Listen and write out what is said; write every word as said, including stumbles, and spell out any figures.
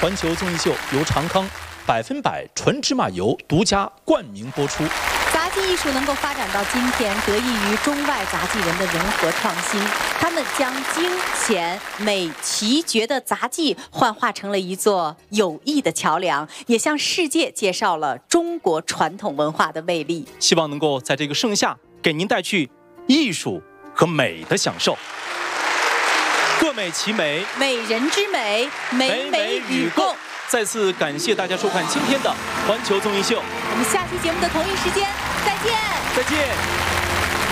环球综艺秀由长康百分百纯芝麻油独家冠名播出。 杂技艺术能够发展到今天，得益于中外杂技人的融合创新。他们将精浅美奇绝的杂技幻化成了一座有益的桥梁，也向世界介绍了中国传统文化的魅力。 希望能够在这个盛夏，给您带去艺术和美的享受。各美其美， 美人之美，美美与共。 再次感谢大家收看今天的环球综艺秀， 我们下期节目的同一时间再见， 再见。